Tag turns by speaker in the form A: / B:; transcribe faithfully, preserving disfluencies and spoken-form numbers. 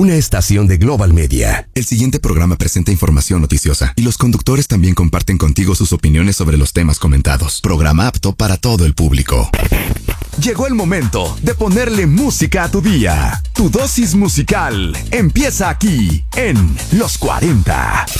A: una estación de Global Media.
B: El siguiente programa presenta información noticiosa y los conductores también comparten contigo sus opiniones sobre los temas comentados. Programa apto para todo el público.
C: Llegó el momento de ponerle música a tu día. Tu dosis musical empieza aquí en Los cuarenta.